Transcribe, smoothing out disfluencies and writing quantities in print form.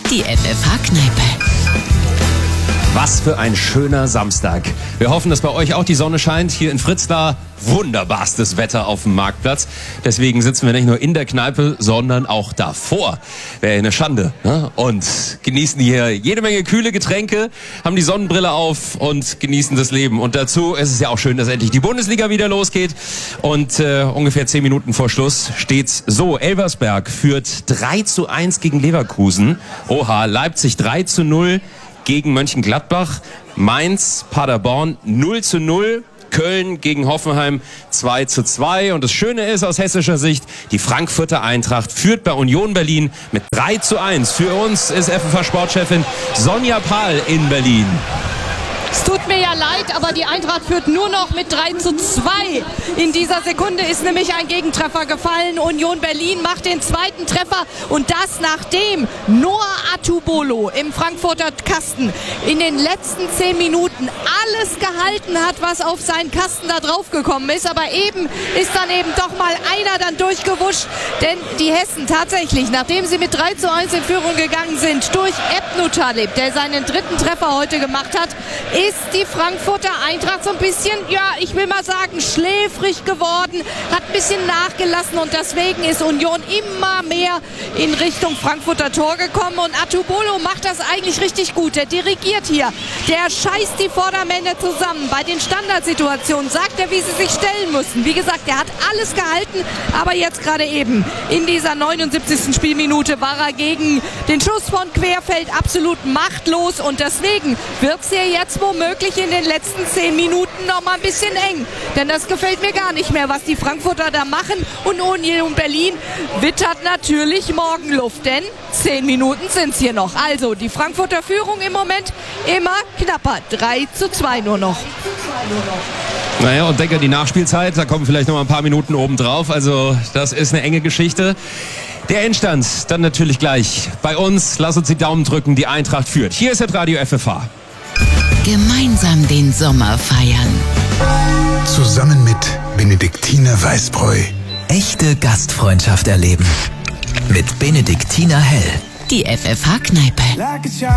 Die FFH-Kneipe. Was für ein schöner Samstag. Wir hoffen, dass bei euch auch die Sonne scheint. Hier in Fritzlar wunderbarstes Wetter auf dem Marktplatz. Deswegen sitzen wir nicht nur in der Kneipe, sondern auch davor. Wäre eine Schande, ne? Und genießen hier jede Menge kühle Getränke, haben die Sonnenbrille auf und genießen das Leben. Und dazu ist es ja auch schön, dass endlich die Bundesliga wieder losgeht. Und ungefähr 10 Minuten vor Schluss steht's so. Elversberg führt 3:1 gegen Leverkusen. Oha, Leipzig 3:0 gegen Mönchengladbach. Mainz, Paderborn 0:0. Köln gegen Hoffenheim 2:2. Und das Schöne ist aus hessischer Sicht, die Frankfurter Eintracht führt bei Union Berlin mit 3:1. Für uns ist FFH-Sportchefin Sonja Pahl in Berlin. Es tut mir ja leid, aber die Eintracht führt nur noch mit 3:2. In dieser Sekunde ist nämlich ein Gegentreffer gefallen. Union Berlin macht den zweiten Treffer und das nachdem Noah Atubolo im Frankfurter Kasten in den letzten 10 Minuten alles gehalten hat, was auf seinen Kasten da drauf gekommen ist. Aber eben ist dann eben doch mal einer dann durchgewuscht, denn die Hessen tatsächlich, nachdem sie mit 3:1 in Führung gegangen sind, durch Ebnu Talib, der seinen dritten Treffer heute gemacht hat, ist die Frankfurter Eintracht so ein bisschen, ja, ich will mal sagen, schläfrig geworden, hat ein bisschen nachgelassen und deswegen ist Union immer mehr in Richtung Frankfurter Tor gekommen und Atubolo macht das eigentlich richtig gut. Der dirigiert hier, der scheißt die Vordermänner zusammen. Bei den Standardsituationen sagt er, wie sie sich stellen müssen. Wie gesagt, er hat alles gehalten, aber jetzt gerade eben in dieser 79. Spielminute war er gegen den Schuss von Querfeld absolut machtlos und deswegen wird es hier jetzt womöglich in den letzten 10 Minuten noch mal ein bisschen eng. Denn das gefällt mir gar nicht mehr, was die Frankfurter da machen. Und Union Berlin wittert natürlich Morgenluft, denn 10 Minuten sind es hier noch. Also die Frankfurter Führung im Moment immer knapper. 3:2 nur noch. Naja, und denke, die Nachspielzeit, da kommen vielleicht noch mal ein paar Minuten oben drauf. Also das ist eine enge Geschichte. Der Endstand dann natürlich gleich bei uns. Lass uns die Daumen drücken, die Eintracht führt. Hier ist das Radio FFH. Gemeinsam den Sommer feiern. Zusammen mit Benediktiner Weißbräu. Echte Gastfreundschaft erleben. Mit Benediktiner Hell. Die FFH-Kneipe.